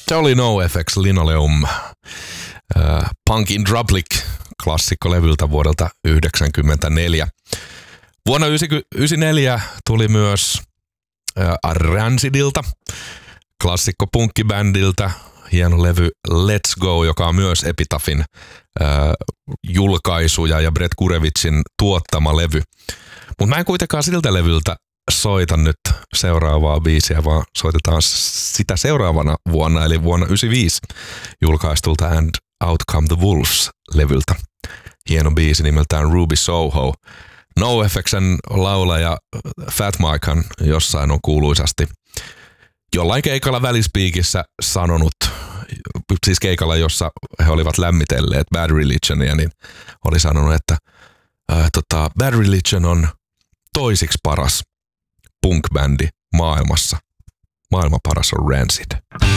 Se oli NoFX Linoleum Punk in Drublic -klassikkolevyltä vuodelta 1994. Vuonna 1994 tuli myös Rancidilta, klassikko-punkkibändiltä, hieno levy Let's Go, joka on myös Epitaphin julkaisuja ja Brett Gurewicin tuottama levy. Mutta mä en kuitenkaan siltä levyltä soita nyt seuraavaa biisiä, vaan soitetaan sitä seuraavana vuonna, eli vuonna 1995 julkaistulta And Out Come the Wolves-levyltä. Hieno biisi nimeltään Ruby Soho. NoFX:n laulaja Fat Mikehan jossain on kuuluisasti jollain keikalla välispiikissä sanonut, siis keikalla, jossa he olivat lämmitelleet Bad Religionia, niin oli sanonut, että Bad Religion on toisiksi paras punk-bändi maailmassa. Maailman paras on Rancid.